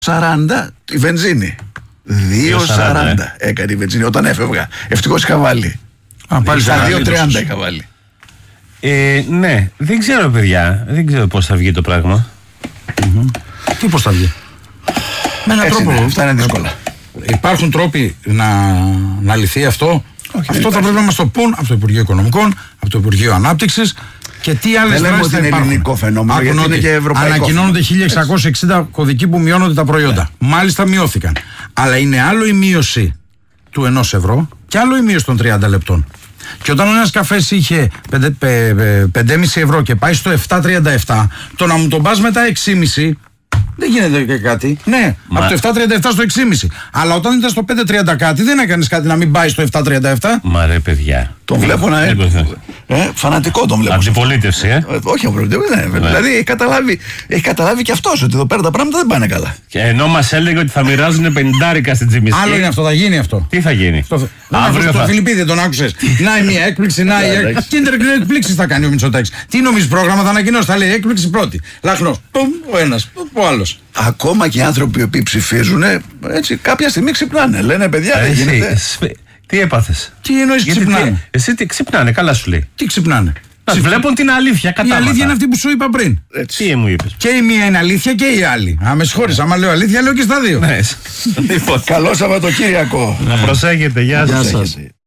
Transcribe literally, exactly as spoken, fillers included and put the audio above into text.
σαράντα η βενζίνη. δύο σαράντα έκανε η βενζίνη όταν έφευγα. Ευτυχώς είχα βάλει. Α, πάλι στα δύο τριάντα είχα βάλει. Ε, ναι, δεν ξέρω, παιδιά. Δεν ξέρω πώς θα βγει το πράγμα. Mm-hmm. Τι πώς θα βγει? Με έναν τρόπο. Είναι, αυτά είναι δύσκολα. Υπάρχουν τρόποι να, να λυθεί αυτό. Όχι, αυτό θα πρέπει να μας το πούν από το Υπουργείο Οικονομικών, από το Υπουργείο Ανάπτυξης. Και τι άλλες δράσεις θα υπάρχουν? Ελληνικό φαινόμενο, γιατί είναι και ευρωπαϊκό. Ανακοινώνονται χίλια εξακόσια εξήντα κωδικοί που μειώνονται τα προϊόντα. Yeah. Μάλιστα μειώθηκαν. Αλλά είναι άλλο η μείωση του ενός ευρώ και άλλο η μείωση των τριάντα λεπτών. Και όταν ένας καφές είχε πέντε κόμμα πέντε ευρώ και πάει στο επτά τριάντα επτά, το να μου τον πας μετά έξι κόμμα πέντε δεν γίνεται και κάτι. Ναι, Μα... από το επτά τριάντα επτά στο έξι κόμμα πέντε. Αλλά όταν ήταν στο πέντε τριάντα κάτι, δεν έκανες κάτι να μην πάει στο επτά τριάντα επτά. Μα ρε παιδιά. Τον βλέπω να είναι. Ε, φανατικό τον βλέπω. Αντιπολίτευση, ε. Όχι, αντιπολίτευση. Ναι. Ναι. Δηλαδή έχει καταλάβει, έχει καταλάβει και αυτός ότι εδώ πέρα τα πράγματα δεν πάνε καλά. Και ενώ μας έλεγε ότι θα μοιράζουν πενηντάρικα στην Τζιμισκή. Άλλο είναι αυτό, θα γίνει αυτό. Τι θα γίνει? Στο... Αύριο θα... Φιλιππίδη, δεν τον άκουσες? Να η μία έκπληξη, να η έκπληξη. Κίντερ εκπλήξεις θα κάνει ο Μητσοτάκης. Τι νομίζεις πρόγραμμα θα ανακοινώσει? Θα λέει έκπληξη πρώτη. Λαχνός. Ο ένας, ο άλλος. Ακόμα και οι άνθρωποι οι οποίοι ψηφίζουν, έτσι κάποια στιγμή ξυπνάνε. Λένε παιδιά, δεν γίνεται. Τι έπαθες? Τι εννοείς ξυπνάνε? Εσύ τι ξυπνάνε, καλά σου λέει. Τι ξυπνάνε? Να βλέπουν την αλήθεια κατάματα. Η αλήθεια είναι αυτή που σου είπα πριν. Έτσι. Τι μου είπες? Και η μία είναι αλήθεια και η άλλη. Α, με συγχωρείς, άμα λέω αλήθεια, λέω και στα δύο. Ναι. Καλό Σαββατοκύριακο. Να προσέχετε, γεια σας.